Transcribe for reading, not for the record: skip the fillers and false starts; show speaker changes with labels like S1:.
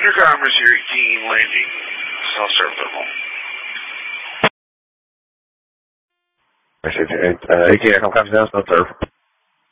S1: Commerce here, 18 landing. Self-serve thermal.
S2: I said, 18 Echo comes down, self-serve.